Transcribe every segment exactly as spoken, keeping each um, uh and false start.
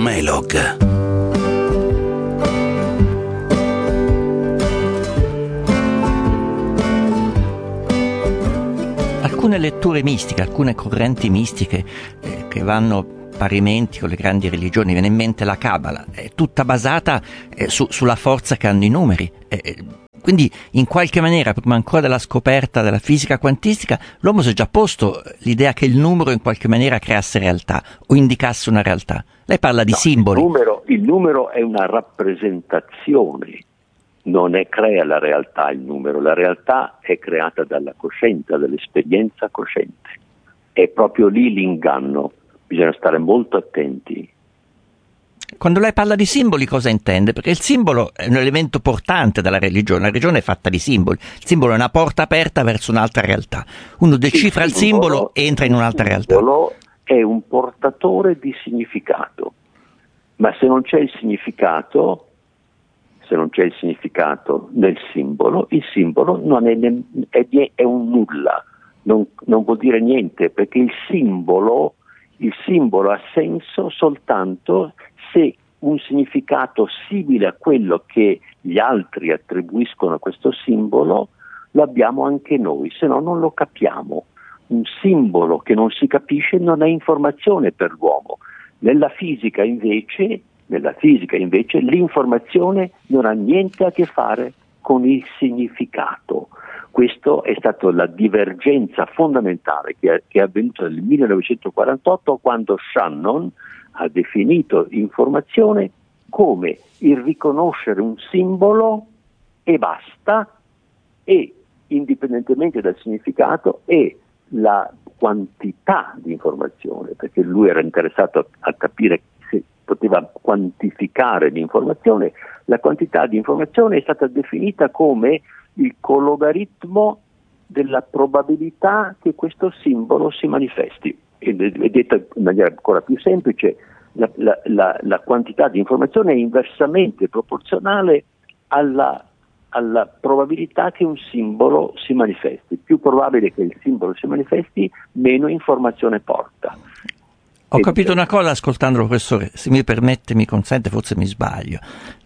Melog. Alcune letture mistiche, alcune correnti mistiche eh, che vanno parimenti con le grandi religioni, viene in mente la Cabala, è tutta basata eh, su, sulla forza che hanno i numeri. Eh, quindi in qualche maniera, prima ancora della scoperta della fisica quantistica, l'uomo si è già posto l'idea che il numero in qualche maniera creasse realtà o indicasse una realtà. Lei parla di no, simboli. Il numero, il numero è una rappresentazione, non è crea la realtà il numero, la realtà è creata dalla coscienza, dall'esperienza cosciente. È proprio lì l'inganno, bisogna stare molto attenti. Quando lei parla di simboli cosa intende? Perché il simbolo è un elemento portante della religione, la religione è fatta di simboli, il simbolo è una porta aperta verso un'altra realtà, uno decifra il simbolo, il simbolo e entra in un'altra realtà. Il simbolo è un portatore di significato, ma se non c'è il significato, se non c'è il significato nel simbolo, il simbolo non è, è, è un nulla, non, non vuol dire niente, perché il simbolo, il simbolo ha senso soltanto se un significato simile a quello che gli altri attribuiscono a questo simbolo lo abbiamo anche noi, se no non lo capiamo. Un simbolo che non si capisce non è informazione per l'uomo. Nella fisica invece, nella fisica invece l'informazione non ha niente a che fare con il significato. Questa è stata la divergenza fondamentale che è, che è avvenuta nel millenovecentoquarantotto, quando Shannon ha definito informazione come il riconoscere un simbolo e basta, e indipendentemente dal significato e la quantità di informazione, perché lui era interessato a, a capire se poteva quantificare l'informazione. La quantità di informazione è stata definita come il logaritmo della probabilità che questo simbolo si manifesti. È detta in maniera ancora più semplice, la, la, la, la quantità di informazione è inversamente proporzionale alla, alla probabilità che un simbolo si manifesti. Più probabile che il simbolo si manifesti, meno informazione porta. Ho capito una cosa ascoltandolo, professore, se mi permette, mi consente, forse mi sbaglio.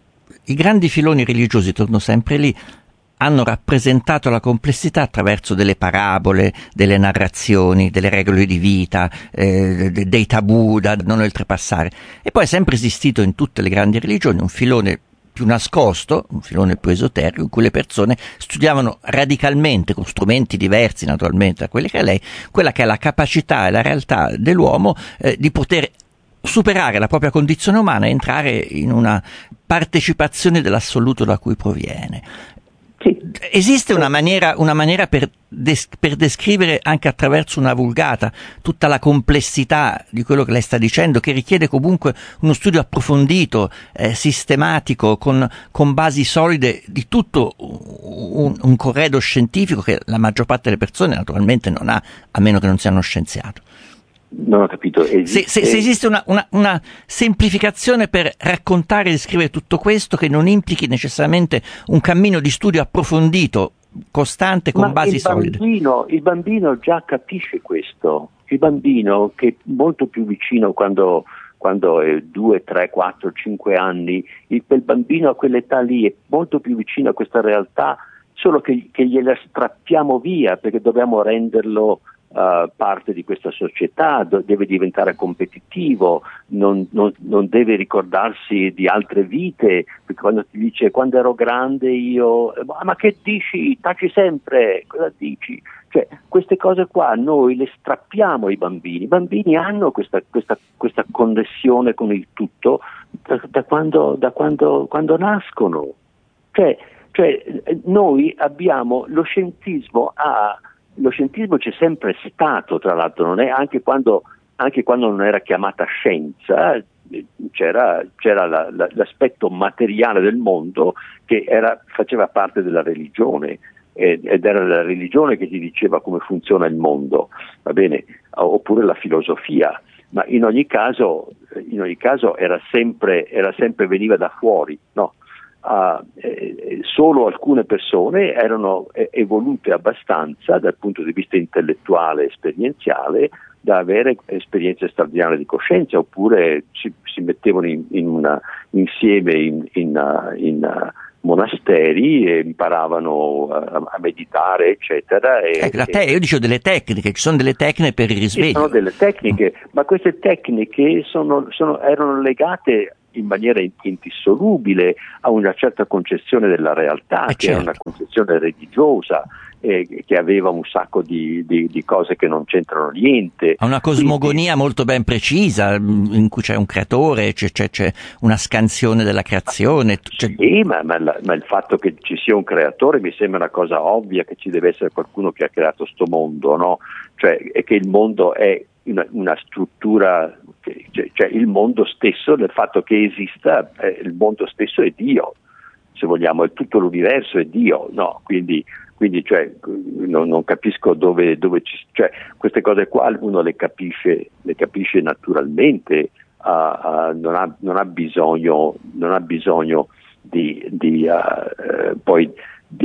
I grandi filoni religiosi, torno sempre lì, hanno rappresentato la complessità attraverso delle parabole, delle narrazioni, delle regole di vita, eh, dei tabù da non oltrepassare. E poi è sempre esistito in tutte le grandi religioni un filone più nascosto, un filone più esoterico, in cui le persone studiavano radicalmente, con strumenti diversi naturalmente da quelli che è lei, quella che è la capacità e la realtà dell'uomo eh, di poter superare la propria condizione umana e entrare in una partecipazione dell'assoluto da cui proviene. Sì. Esiste una maniera, una maniera per, des, per descrivere anche attraverso una vulgata tutta la complessità di quello che lei sta dicendo, che richiede comunque uno studio approfondito, eh, sistematico, con, con basi solide di tutto un, un corredo scientifico che la maggior parte delle persone naturalmente non ha, a meno che non sia uno scienziato. Non ho capito. Esiste... Se, se, se esiste una, una, una semplificazione per raccontare e descrivere tutto questo che non implichi necessariamente un cammino di studio approfondito, costante, con Ma basi il solide. Bambino, il bambino già capisce questo. Il bambino, che è molto più vicino quando, quando è due, tre, quattro, cinque anni, il, quel bambino a quell'età lì è molto più vicino a questa realtà, solo che, che gliela strappiamo via perché dobbiamo renderlo Uh, parte di questa società, do- deve diventare competitivo, non, non, non deve ricordarsi di altre vite, perché quando ti dice quando ero grande io, ma, ma che dici? Taci sempre, cosa dici? Cioè, queste cose qua noi le strappiamo ai bambini. I bambini hanno questa, questa, questa connessione con il tutto da, da, quando, da quando, quando nascono. Cioè, cioè, noi abbiamo, lo scientismo ha Lo scientismo c'è sempre stato, tra l'altro, non è anche quando, anche quando non era chiamata scienza, c'era, c'era la, la, l'aspetto materiale del mondo che era, faceva parte della religione, ed, ed era la religione che ti diceva come funziona il mondo, va bene, oppure la filosofia, ma in ogni caso, in ogni caso era sempre, era sempre veniva da fuori, no? Uh, eh, solo alcune persone erano eh, evolute abbastanza dal punto di vista intellettuale e esperienziale da avere esperienze straordinarie di coscienza, oppure si, si mettevano in, in una, insieme in, in, uh, in uh, monasteri e imparavano a, a meditare, eccetera. E, ecco, te, io dicevo delle tecniche, ci sono delle tecniche per il risveglio. Ci sono delle tecniche, ma queste tecniche sono, sono, erano legate in maniera indissolubile a una certa concezione della realtà, eh che certo. è una concezione religiosa, eh, che aveva un sacco di, di, di cose che non c'entrano niente. Ha una cosmogonia Quindi, molto ben precisa, in cui c'è un creatore, c'è, c'è, c'è una scansione della creazione. C'è... Sì, ma, ma, ma il fatto che ci sia un creatore mi sembra una cosa ovvia, che ci deve essere qualcuno che ha creato sto mondo, no? Cioè, e che il mondo è una, una struttura, che, cioè, cioè il mondo stesso, del fatto che esista, eh, il mondo stesso è Dio, se vogliamo, è tutto l'universo, è Dio, no? Quindi, quindi cioè, non, non capisco dove, dove ci, cioè, queste cose qua uno le capisce, le capisce naturalmente, uh, uh, non, ha, non ha bisogno, non ha bisogno di, di uh, uh, poi Di,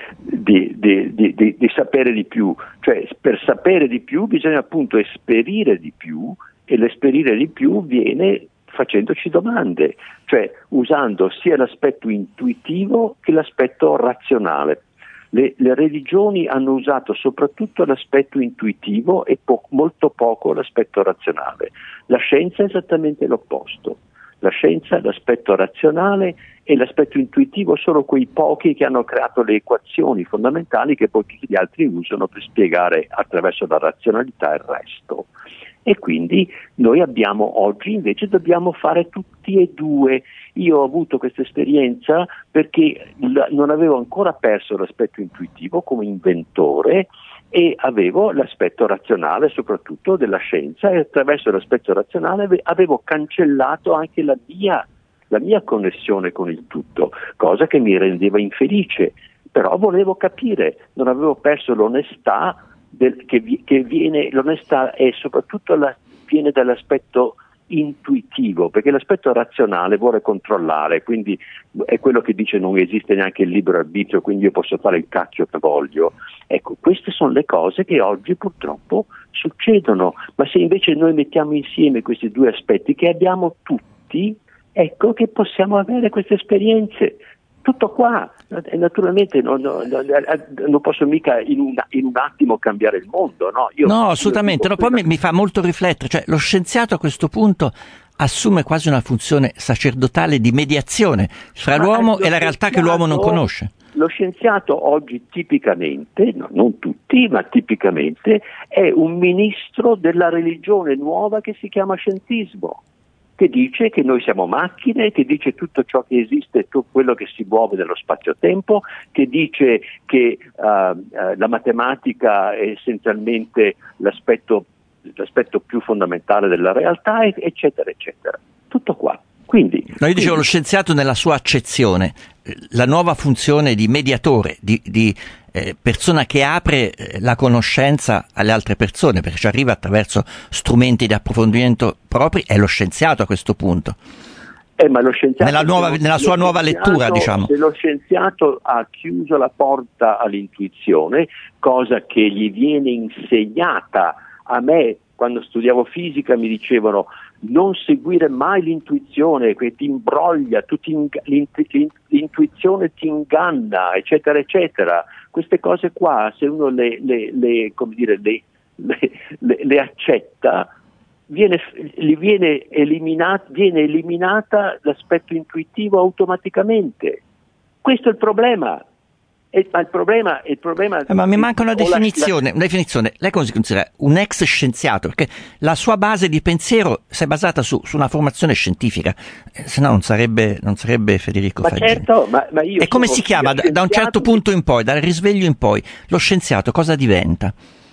di, di, di, di, di sapere di più. Cioè, per sapere di più bisogna appunto esperire di più, e l'esperire di più viene facendoci domande, cioè usando sia l'aspetto intuitivo che l'aspetto razionale. Le, le religioni hanno usato soprattutto l'aspetto intuitivo e po- molto poco l'aspetto razionale. La scienza è esattamente l'opposto. La scienza, l'aspetto razionale e l'aspetto intuitivo sono quei pochi che hanno creato le equazioni fondamentali che poi gli altri usano per spiegare attraverso la razionalità il resto. E quindi noi abbiamo oggi invece dobbiamo fare tutti e due. Io ho avuto questa esperienza perché l- non avevo ancora perso l'aspetto intuitivo come inventore, e avevo l'aspetto razionale soprattutto della scienza, e attraverso l'aspetto razionale avevo cancellato anche la mia, la mia connessione con il tutto, cosa che mi rendeva infelice, però volevo capire, non avevo perso l'onestà del, che, che viene, l'onestà è soprattutto la, viene dall'aspetto intuitivo, perché l'aspetto razionale vuole controllare, quindi è quello che dice non esiste neanche il libero arbitrio, quindi io posso fare il cacchio che voglio. Ecco, queste sono le cose che oggi purtroppo succedono, ma se invece noi mettiamo insieme questi due aspetti che abbiamo tutti, ecco che possiamo avere queste esperienze. Tutto qua, e naturalmente non, non, non posso mica in un, in un attimo cambiare il mondo, no? Io, no, assolutamente, io no, poi mi, mi fa molto riflettere, cioè lo scienziato a questo punto assume quasi una funzione sacerdotale di mediazione fra l'uomo e la realtà che l'uomo non conosce. Lo scienziato oggi tipicamente, no, non tutti, ma tipicamente è un ministro della religione nuova che si chiama scientismo, che dice che noi siamo macchine, che dice tutto ciò che esiste, tutto quello che si muove nello spazio-tempo, che dice che uh, uh, la matematica è essenzialmente l'aspetto, l'aspetto più fondamentale della realtà, eccetera, eccetera. Tutto qua. Quindi, no, io dicevo quindi, lo scienziato nella sua accezione, la nuova funzione di mediatore, di, di eh, persona che apre la conoscenza alle altre persone, perché ci arriva attraverso strumenti di approfondimento propri, è lo scienziato a questo punto. Eh, ma lo scienziato nella, nuova, lo, nella sua nuova lettura, diciamo. Se lo scienziato ha chiuso la porta all'intuizione, cosa che gli viene insegnata, a me quando studiavo fisica mi dicevano non seguire mai l'intuizione, che ti imbroglia, tu ti ing- l'intuizione ti inganna, eccetera, eccetera. Queste cose qua, se uno le, le, le, come dire, le, le, le, le accetta, viene, gli viene, eliminat- viene eliminata l'aspetto intuitivo automaticamente. Questo è il problema. E, ma il problema, il problema eh, ma mi manca una definizione, la, la... una definizione. Lei come si considera un ex scienziato? Perché la sua base di pensiero si è basata su, su una formazione scientifica, eh, se no non sarebbe, non sarebbe Federico ma Faggini. Certo, ma, ma io e come si chiama da, da un certo punto in poi, dal risveglio in poi, lo scienziato cosa diventa?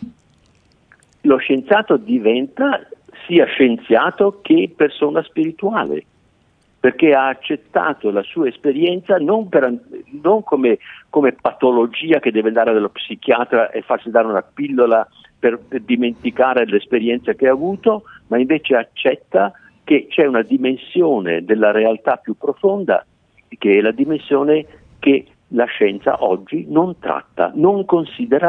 Lo scienziato diventa sia scienziato che persona spirituale, perché ha accettato la sua esperienza non, per, non come, come patologia che deve andare dallo psichiatra e farsi dare una pillola per, per dimenticare l'esperienza che ha avuto, ma invece accetta che c'è una dimensione della realtà più profonda, che è la dimensione che la scienza oggi non tratta, non considera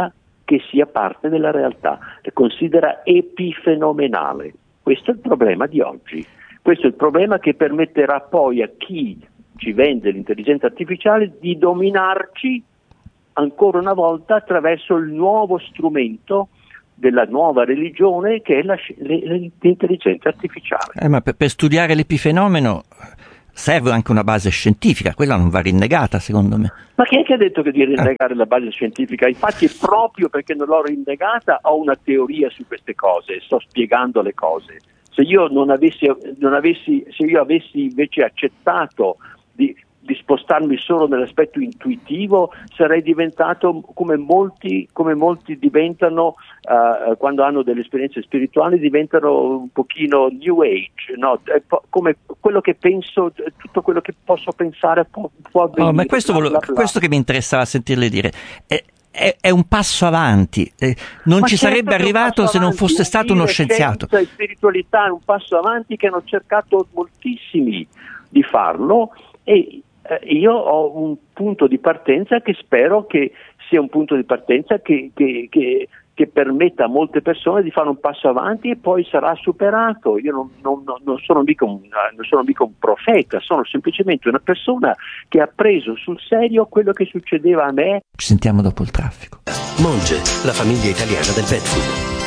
che sia parte della realtà, la considera epifenomenale. Questo è il problema di oggi, questo è il problema che permetterà poi a chi ci vende l'intelligenza artificiale di dominarci ancora una volta attraverso il nuovo strumento della nuova religione che è la, l'intelligenza artificiale. Eh, ma per, per studiare l'epifenomeno serve anche una base scientifica, quella non va rinnegata secondo me. Ma chi è che ha detto che di rinnegare eh. la base scientifica? Infatti proprio perché non l'ho rinnegata ho una teoria su queste cose, sto spiegando le cose. Se io non avessi, non avessi se io avessi invece accettato di, di spostarmi solo nell'aspetto intuitivo, sarei diventato come molti, come molti diventano uh, quando hanno delle esperienze spirituali, diventano un pochino New Age, no? Come quello che penso, tutto quello che posso pensare può, può avvenire. Oh, ma questo, bla, bla, bla. questo che mi interessava sentirle dire è, è, è un passo avanti, eh, non ma ci sarebbe arrivato se non fosse stato uno scienziato. Scienza e spiritualità è un passo avanti che hanno cercato moltissimi di farlo, e eh, io ho un punto di partenza che spero che sia un punto di partenza che, che, che, che permetta a molte persone di fare un passo avanti e poi sarà superato. Io non, non, non, sono mica un, non sono mica un profeta, sono semplicemente una persona che ha preso sul serio quello che succedeva a me. Ci sentiamo dopo il traffico. Monge, la famiglia italiana del pet food,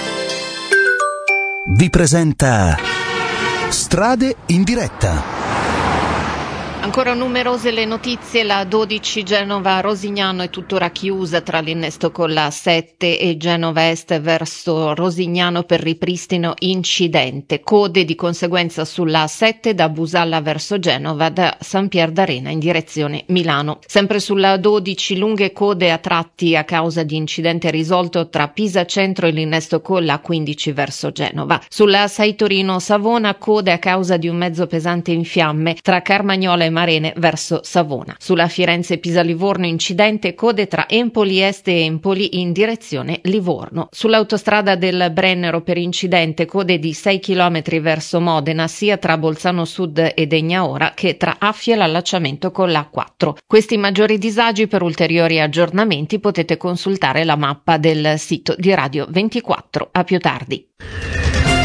vi presenta Strade in diretta. Ancora numerose le notizie, la dodici Genova-Rosignano è tuttora chiusa tra l'innesto con la sette e Genova Est verso Rosignano per ripristino incidente. Code di conseguenza sulla sette da Busalla verso Genova, da San Pier d'Arena in direzione Milano. Sempre sulla dodici lunghe code a tratti a causa di incidente risolto tra Pisa Centro e l'innesto con la quindici verso Genova. Sulla sei Torino-Savona code a causa di un mezzo pesante in fiamme tra Carmagnola e Marene verso Savona. Sulla Firenze-Pisa-Livorno incidente, code tra Empoli Est e Empoli in direzione Livorno. Sull'autostrada del Brennero per incidente, code di sei chilometri verso Modena sia tra Bolzano Sud e Degnaora che tra Affia e l'allacciamento con l'A quattro. Questi maggiori disagi, per ulteriori aggiornamenti potete consultare la mappa del sito di Radio ventiquattro. A più tardi.